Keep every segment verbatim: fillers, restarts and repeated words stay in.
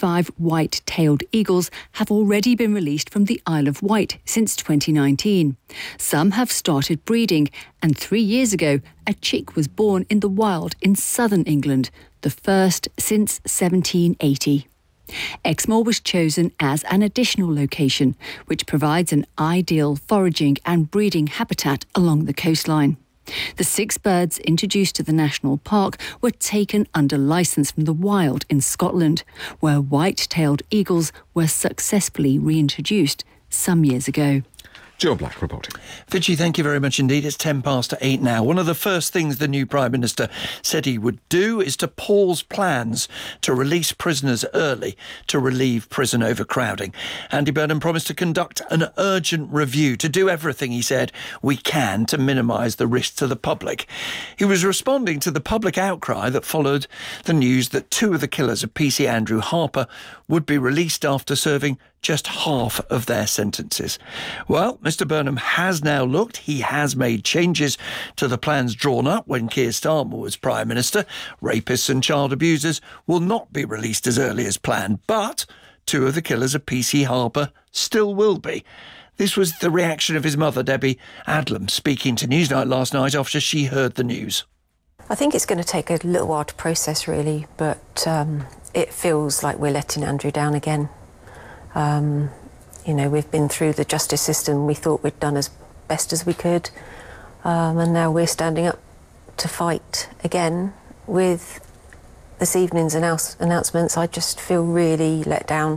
thirty-five white-tailed eagles have already been released from the Isle of Wight since twenty nineteen. Some have started breeding, and three years ago, a chick was born in the wild in southern England, the first since seventeen eighty. Exmoor was chosen as an additional location, which provides an ideal foraging and breeding habitat along the coastline. The six birds introduced to the national park were taken under licence from the wild in Scotland, where white-tailed eagles were successfully reintroduced some years ago. Jill Black reporting. Vichy, thank you very much indeed. It's ten past eight now. One of the first things the new Prime Minister said he would do is to pause plans to release prisoners early to relieve prison overcrowding. Andy Burnham promised to conduct an urgent review, to do everything, he said, we can to minimise the risk to the public. He was responding to the public outcry that followed the news that two of the killers of P C Andrew Harper would be released after serving just half of their sentences. Well, Mr Burnham has now looked. He has made changes to the plans drawn up when Keir Starmer was Prime Minister. Rapists and child abusers will not be released as early as planned, but two of the killers of P C Harper still will be. This was the reaction of his mother, Debbie Adlam, speaking to Newsnight last night after she heard the news. I think it's going to take a little while to process, really, but um, it feels like we're letting Andrew down again. Um, you know, we've been through the justice system. We thought we'd done as best as we could. Um, and now we're standing up to fight again with this evening's announce- announcements. I just feel really let down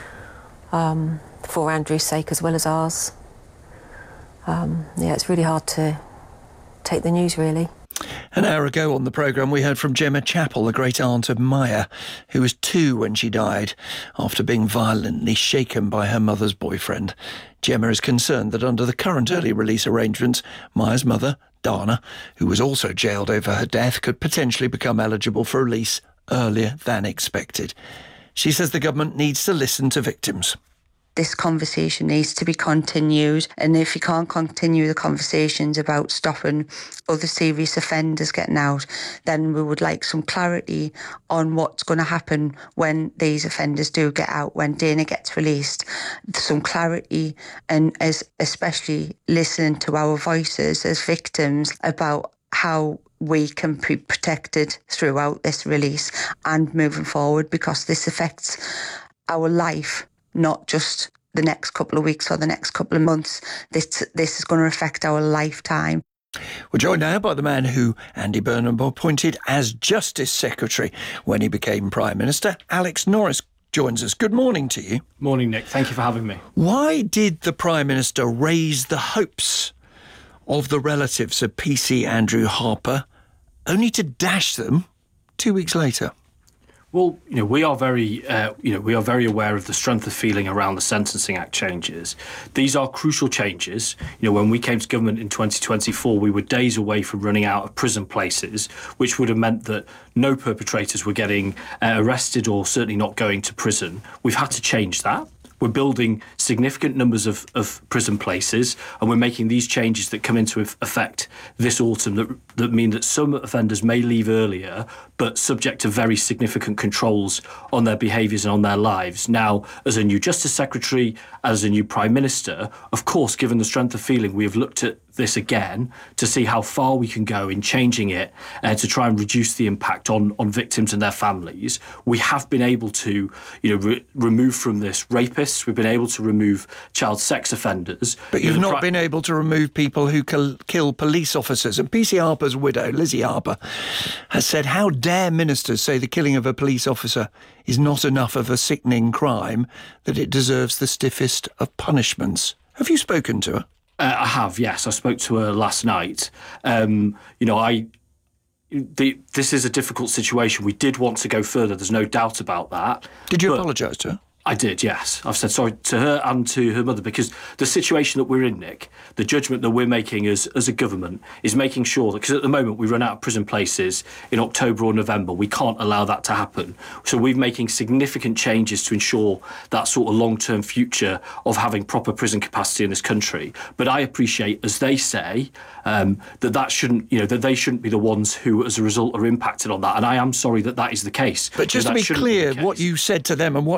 um, for Andrew's sake as well as ours. Um, yeah, it's really hard to take the news, really. An hour ago on the programme, we heard from Gemma Chappell, the great-aunt of Maya, who was two when she died after being violently shaken by her mother's boyfriend. Gemma is concerned that under the current early release arrangements, Maya's mother, Dana, who was also jailed over her death, could potentially become eligible for release earlier than expected. She says the government needs to listen to victims. This conversation needs to be continued, and if you can't continue the conversations about stopping other serious offenders getting out, then we would like some clarity on what's going to happen when these offenders do get out, when Dana gets released. Some clarity, and as especially listening to our voices as victims about how we can be protected throughout this release and moving forward, because this affects our life, not just the next couple of weeks or the next couple of months. This this is going to affect our lifetime. We're joined now by the man who Andy Burnham appointed as Justice Secretary when he became Prime Minister. Alex Norris joins us. Good morning to you. Morning, Nick. Thank you for having me. Why did the Prime Minister raise the hopes of the relatives of P C Andrew Harper, only to dash them two weeks later? Well, you know, we are very, uh, you know, we are very aware of the strength of feeling around the Sentencing Act changes. These are crucial changes. You know, when we came to government in twenty twenty-four, we were days away from running out of prison places, which would have meant that no perpetrators were getting uh, arrested or certainly not going to prison. We've had to change that. We're building significant numbers of, of prison places, and we're making these changes that come into effect this autumn that, that mean that some offenders may leave earlier, but subject to very significant controls on their behaviours and on their lives. Now, as a new Justice Secretary, as a new Prime Minister, of course, given the strength of feeling, we have looked at this again to see how far we can go in changing it uh, to try and reduce the impact on, on victims and their families. We have been able to, you know, re- remove from this rapists. We've been able to remove child sex offenders. But you've you know, not pri- been able to remove people who kill, kill police officers. And P C Harper's widow, Lizzie Harper, has said, how dare ministers say the killing of a police officer is not enough of a sickening crime, that it deserves the stiffest of punishments. Have you spoken to her? Uh, I have, yes. I spoke to her last night. Um, you know, I. The, this is a difficult situation. We did want to go further. There's no doubt about that. Did you apologise to her? I did, yes. I've said sorry to her and to her mother, because the situation that we're in, Nick, the judgment that we're making as, as a government is making sure that, because at the moment we run out of prison places in October or November, we can't allow that to happen. So we're making significant changes to ensure that sort of long-term future of having proper prison capacity in this country. But I appreciate, as they say, um, that that shouldn't, you know, that they shouldn't be the ones who, as a result, are impacted on that. And I am sorry that that is the case. But just to be clear, what you said to them and what